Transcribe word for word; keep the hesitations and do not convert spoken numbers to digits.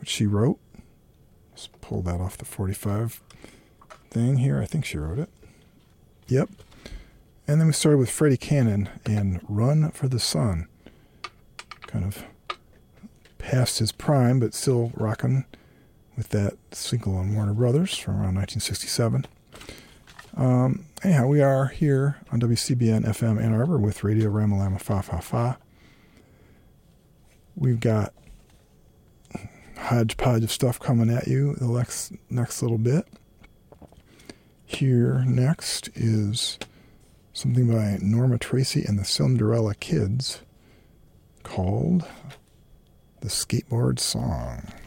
what she wrote. Let's pull that off the forty-five thing here. I think she wrote it. Yep. And then we started with Freddie Cannon and Run for the Sun. Kind of past his prime, but still rocking with that single on Warner Brothers from around nineteen sixty-seven. Um, anyhow, we are here on W C B N F M Ann Arbor with Radio Ramalama Fa Fa Fa. We've got hodgepodge of stuff coming at you the next, next little bit. Here next is something by Norma Tracy and the Cinderella Kids called The Skateboard Song.